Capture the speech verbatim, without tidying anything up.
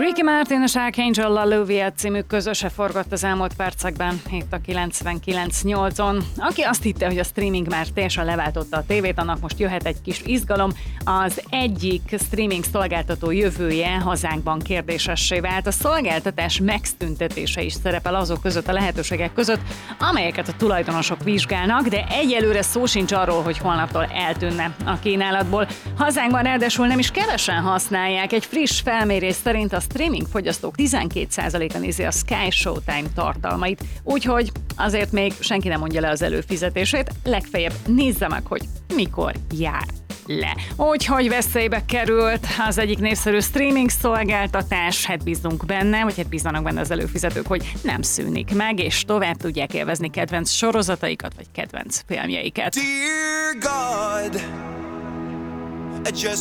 Ricky Martin és Archangel La Lluvia című közöse forgott az elmúlt percekben itt a kilencvenkilenc nyolcon. Aki azt hitte, hogy a streaming már teljesen leváltotta a tévét, annak most jöhet egy kis izgalom. Az egyik streaming szolgáltató jövője hazánkban kérdésessé vált. A szolgáltatás megszüntetése is szerepel azok között a lehetőségek között, amelyeket a tulajdonosok vizsgálnak, de egyelőre szó sincs arról, hogy holnaptól eltűnne a kínálatból. Hazánkban ráadásul nem is kevesen használják. Egy friss felmérés szerint a streaming fogyasztók tizenkét százaléka nézi a Sky Showtime tartalmait, úgyhogy azért még senki nem mondja le az előfizetését, legfeljebb nézze meg, hogy mikor jár le. Úgyhogy veszélybe került az egyik népszerű streaming szolgáltatás, hát bízunk benne, vagy hát bízzanak benne az előfizetők, hogy nem szűnik meg, és tovább tudják élvezni kedvenc sorozataikat, vagy kedvenc filmjeiket. Dear God, I just